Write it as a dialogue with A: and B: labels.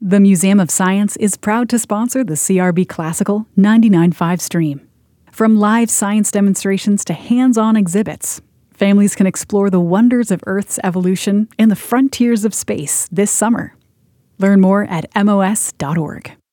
A: The Museum of Science is proud to sponsor the CRB Classical 99.5 stream. From live science demonstrations to hands-on exhibits, families can explore the wonders of Earth's evolution and the frontiers of space this summer. Learn more at mos.org.